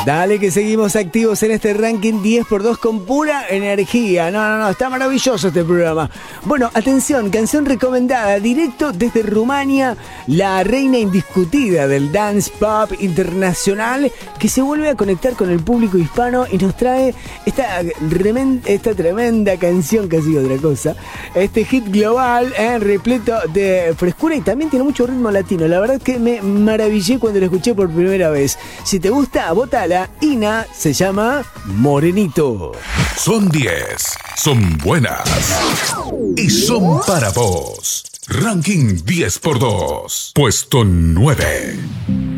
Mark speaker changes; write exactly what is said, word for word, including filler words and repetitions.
Speaker 1: Dale que seguimos activos en este ranking diez por dos con pura energía. No, no, no, está maravilloso este programa. Bueno, atención, canción recomendada directo desde Rumania, la reina indiscutida del dance pop internacional que se vuelve a conectar con el público hispano y nos trae esta, remen- esta tremenda canción, casi otra cosa, este hit global eh, repleto de frescura y también tiene mucho ritmo latino. La verdad que me maravillé cuando lo escuché por primera vez. Si te gusta, bótala. Ina se llama Morenito.
Speaker 2: Son diez, son buenas y son para vos. Ranking diez por dos, puesto nueve.